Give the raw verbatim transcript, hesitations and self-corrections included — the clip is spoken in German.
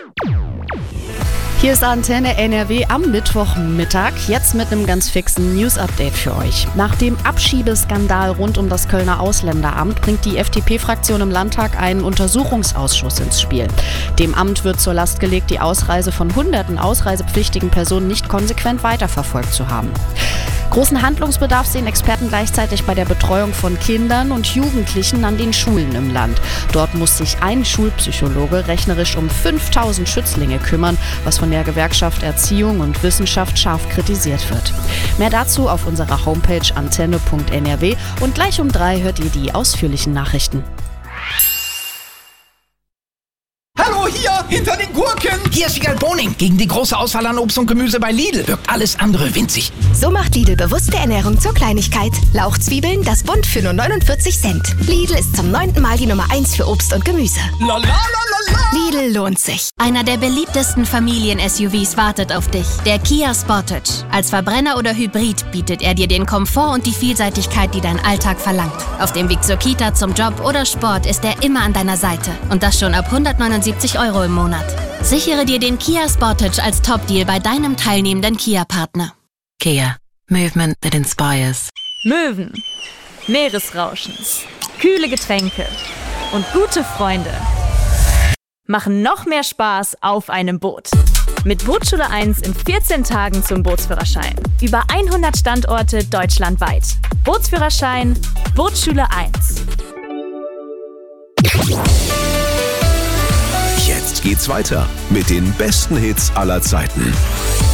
Hier ist Antenne N R W am Mittwochmittag, jetzt mit einem ganz fixen News-Update für euch. Nach dem Abschiebeskandal rund um das Kölner Ausländeramt bringt die F D P-Fraktion im Landtag einen Untersuchungsausschuss ins Spiel. Dem Amt wird zur Last gelegt, die Ausreise von hunderten ausreisepflichtigen Personen nicht konsequent weiterverfolgt zu haben. Großen Handlungsbedarf sehen Experten gleichzeitig bei der Betreuung von Kindern und Jugendlichen an den Schulen im Land. Dort muss sich ein Schulpsychologe rechnerisch um fünftausend Schützlinge kümmern, was von der Gewerkschaft Erziehung und Wissenschaft scharf kritisiert wird. Mehr dazu auf unserer Homepage antenne punkt n r w und gleich um drei hört ihr die ausführlichen Nachrichten. Hallo, hier, hinter den Gurken! Hier ist Wiegald Boning. Gegen die große Auswahl an Obst und Gemüse bei Lidl wirkt alles andere winzig. So macht Lidl bewusste Ernährung zur Kleinigkeit. Lauchzwiebeln, das Bund für nur neunundvierzig Cent. Lidl ist zum neunten Mal die Nummer eins für Obst und Gemüse. La la la la la! Lidl lohnt sich. Einer der beliebtesten Familien-S U Vs wartet auf dich. Der Kia Sportage. Als Verbrenner oder Hybrid bietet er dir den Komfort und die Vielseitigkeit, die dein Alltag verlangt. Auf dem Weg zur Kita, zum Job oder Sport ist er immer an deiner Seite. Und das schon ab hundertneunundsiebzig Euro im Monat. Sichere dir den Kia Sportage als Top-Deal bei deinem teilnehmenden Kia-Partner. Kia. Movement that inspires. Möwen, Meeresrauschens, kühle Getränke und gute Freunde machen noch mehr Spaß auf einem Boot. Mit Bootsschule eins in vierzehn Tagen zum Bootsführerschein. Über hundert Standorte deutschlandweit. Bootsführerschein, Bootsschule eins. Jetzt geht's weiter mit den besten Hits aller Zeiten.